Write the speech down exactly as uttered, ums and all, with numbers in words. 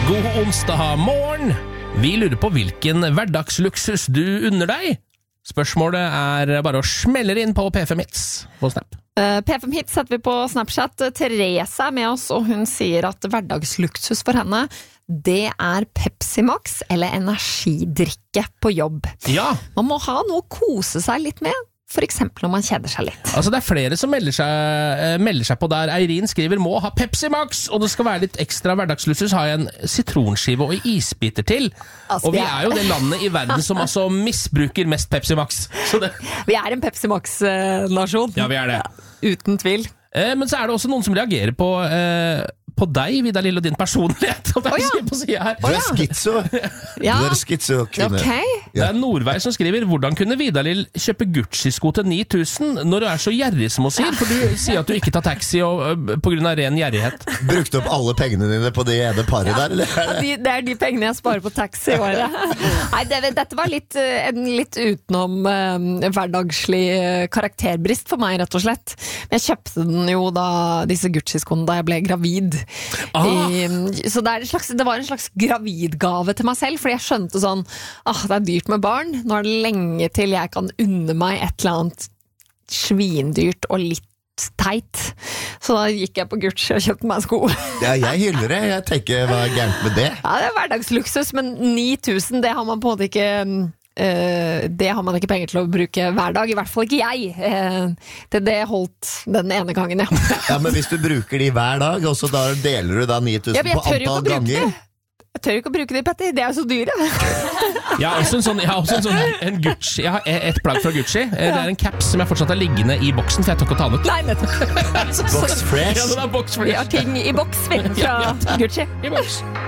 God onsdag morgen. Vi lurer på hvilken hverdagsluksus du unner deg. Spørsmålet er bare å smelle inn på P fem Hits på Snap. Uh, P fem Hits setter vi på Snapchat. Therese er med oss, og hun sier at hverdagsluksus for henne, det er Pepsi Max eller energidrikke på jobb. Ja. Man må ha noe å kose seg litt med. For eksempel når man kjeder seg litt. Altså det er flere som melder seg, eh, melder seg på der. Eirin skriver, må ha Pepsi Max, og det skal være litt ekstra hverdagsluksus, har jeg en sitronskive og isbiter til. Altså, og vi er... er jo det landet i verden som altså misbruker mest Pepsi Max. Så det... Vi er en Pepsi Max-nasjon. Ja, vi er det. Ja, uten tvil. Eh, men så er det også noen som reagerer på... Eh, på deg, Vidar Lill, og din personlighet. Og det er oh, ja. på siden her. Du er skitso. Ja. Du er skitso, kvinne. Okay. Det er Nordvei som skriver, hvordan kunne Vidar Lill kjøpe Gucci-sko til ni tusen når du er så gjerrig som å si? For du sier at du ikke tar taxi og, uh, på grunn av ren gjerrighet. Brukte opp alle pengene dine på det ene paret ja. der, eller? Ja, de, det er de pengene jeg sparer på taxi i året. Nei, det, dette var litt, en litt utenom uh, hverdagslig karakterbrist for meg, rett og slett. Men jeg kjøpte den jo da, disse Gucci-skoene da jeg ble gravid. Ah. I, så det, er en slags, det var en slags gravidgave til meg selv, fordi jeg skjønte sånn, ah, det er dyrt med barn, nå er det lenge til jeg kan unne meg et eller annet svindyrt og litt teit. Så da gikk jeg på Gucci og kjøpte meg sko. Ja, jeg hyller det. Jeg tenker, hva er gærent med det? Ja, det er hverdagsluksus, men ni tusen, det har man på en måte ikke... Uh, det har man ikke penger til å bruke hver dag, i hvert fall ikke jeg. Uh, det, det holdt den ene gangen, ja. Ja, men hvis du bruker de hver dag, og så da deler du da ni tusen ja, på antall ganger. Det. Jeg tør ikke å bruke de, Petter. Det er jo så dyre. Jeg har også en sånn, jeg har også en sånn en Gucci. Jeg har et plagg fra Gucci. Det er en caps som jeg fortsatt har liggende i boksen, for jeg tør ikke å ta den ut. Nei, nettopp. Box fresh. Ja, den er box fresh. Vi har ting i boks, vi, fra Gucci. I boks.